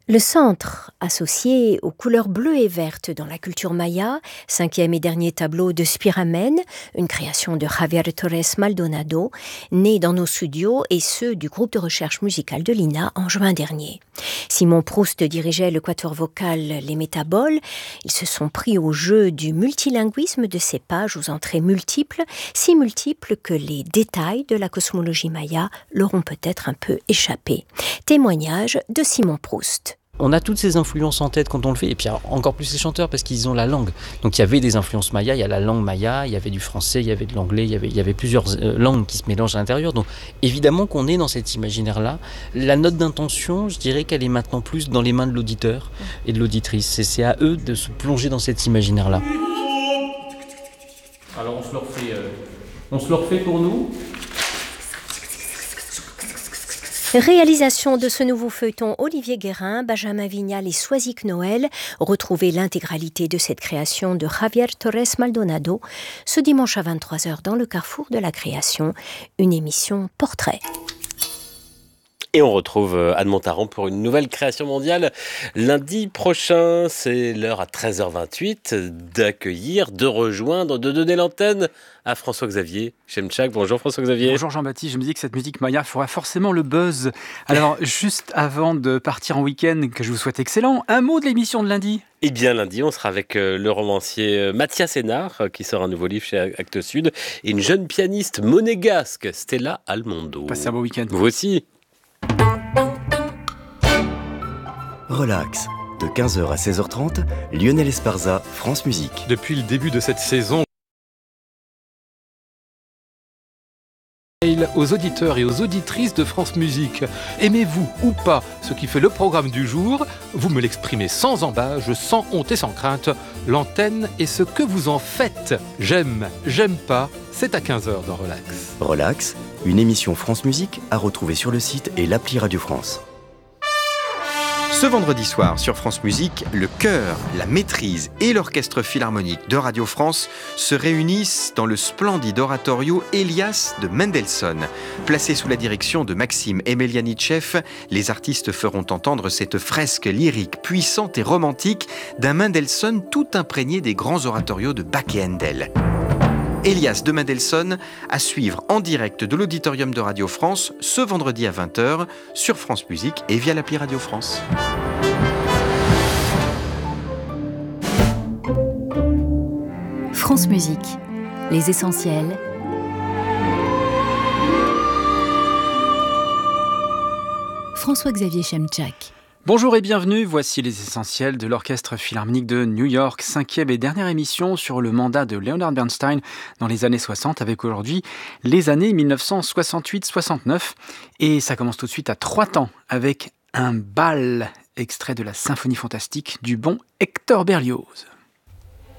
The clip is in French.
Le centre, associé aux couleurs bleues et vertes dans la culture maya, cinquième et dernier tableau de Spiramen, une création de Javier Torres Maldonado, né dans nos studios et ceux du groupe de recherche musicale de l'INA en juin dernier. Simon Proust dirigeait le quatuor vocal Les Métaboles. Ils se sont pris au jeu du multilinguisme de ces pages aux entrées multiples, si multiples que les détails de la cosmologie maya leur ont peut-être un peu échappé. Témoignage de Simon Proust. On a toutes ces influences en tête quand on le fait, et puis encore plus les chanteurs parce qu'ils ont la langue. Donc il y avait des influences maya, il y a la langue maya, il y avait du français, il y avait de l'anglais, il y avait plusieurs langues qui se mélangent à l'intérieur. Donc évidemment qu'on est dans cet imaginaire-là. La note d'intention, je dirais qu'elle est maintenant plus dans les mains de l'auditeur et de l'auditrice. Et c'est à eux de se plonger dans cet imaginaire-là. Alors on se le refait pour nous. Réalisation de ce nouveau feuilleton Olivier Guérin, Benjamin Vignal et Soisic Noël. Retrouvez l'intégralité de cette création de Javier Torres Maldonado ce dimanche à 23h dans le Carrefour de la Création, une émission portrait. Et on retrouve Anne Montaran pour une nouvelle création mondiale. Lundi prochain, c'est l'heure à 13h28 d'accueillir, de rejoindre, de donner l'antenne à François-Xavier Chemchak. Bonjour François-Xavier. Bonjour Jean-Baptiste, je me dis que cette musique maya fera forcément le buzz. Alors, juste avant de partir en week-end, que je vous souhaite excellent, un mot de l'émission de lundi. Eh bien, lundi, on sera avec le romancier Mathias Hénard, qui sort un nouveau livre chez Actes Sud, et une jeune pianiste monégasque, Stella Almondo. Passez un beau week-end. Vous aussi. Relax, de 15h à 16h30, Lionel Esparza, France Musique. Depuis le début de cette saison, aux auditeurs et aux auditrices de France Musique. Aimez-vous ou pas ce qui fait le programme du jour? Vous me l'exprimez sans embâche, sans honte et sans crainte. L'antenne est ce que vous en faites. J'aime, j'aime pas, c'est à 15h dans Relax. Relax, une émission France Musique à retrouver sur le site et l'appli Radio France. Ce vendredi soir sur France Musique, le chœur, la maîtrise et l'orchestre philharmonique de Radio France se réunissent dans le splendide oratorio Elias de Mendelssohn. Placé sous la direction de Maxime Emelianitchev, les artistes feront entendre cette fresque lyrique puissante et romantique d'un Mendelssohn tout imprégné des grands oratorios de Bach et Handel. Elias de Mendelssohn à suivre en direct de l'auditorium de Radio France ce vendredi à 20h sur France Musique et via l'appli Radio France. France Musique, les essentiels. François-Xavier Chemchak. Bonjour et bienvenue, voici les essentiels de l'Orchestre Philharmonique de New York, cinquième et dernière émission sur le mandat de Leonard Bernstein dans les années 60, avec aujourd'hui les années 1968-69. Et ça commence tout de suite à 3 temps avec un bal, extrait de la symphonie fantastique du bon Hector Berlioz.